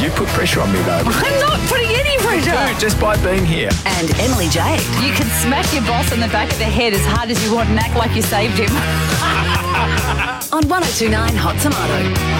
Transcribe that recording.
You put pressure on me, babe. I'm not putting any pressure. Dude, just by being here. And Emily Jade. You can smack your boss on the back of the head as hard as you want and act like you saved him. On 1029 Hot Tomato.